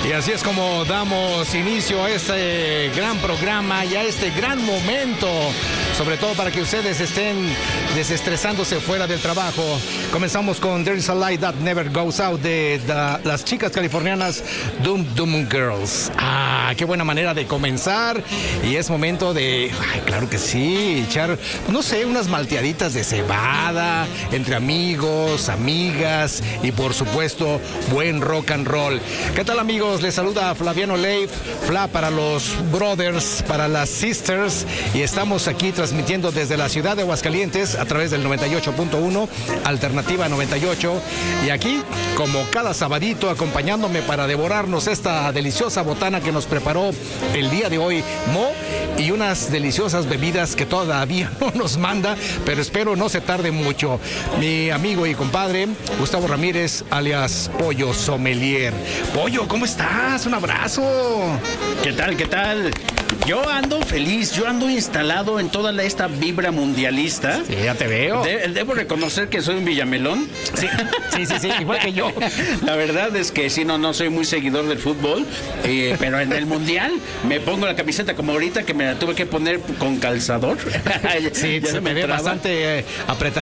Y así es como damos inicio a este gran programa y a este gran momento, sobre todo para que ustedes estén desestresándose fuera del trabajo. Comenzamos con There is a Light That Never Goes Out de las chicas californianas Dum Dum Girls. Qué buena manera de comenzar. Y es momento de, claro que sí, echar, no sé, unas malteaditas de cebada entre amigos, amigas y por supuesto buen rock and roll. ¿Qué tal, amigos? Les saluda Flaviano Leif, Fla para los brothers, para las sisters, y estamos aquí transmitiendo desde la ciudad de Aguascalientes a través del 98.1 Alternativa 98, y aquí como cada sabadito acompañándome para devorarnos esta deliciosa botana que nos preparó el día de hoy Mo, y unas deliciosas bebidas que todavía no nos manda, pero espero no se tarde mucho, mi amigo y compadre Gustavo Ramírez, alias Pollo Sommelier. Pollo, ¿cómo estás? Un abrazo. ¿Qué tal? ¿Qué tal? Yo ando feliz, yo ando instalado en toda esta vibra mundialista. Sí, ya te veo. Debo reconocer que soy un villamelón. Sí, igual que yo. La verdad es que sí, no soy muy seguidor del fútbol, pero en el mundial me pongo la camiseta como ahorita que me la tuve que poner con calzador. Sí, se me ve bastante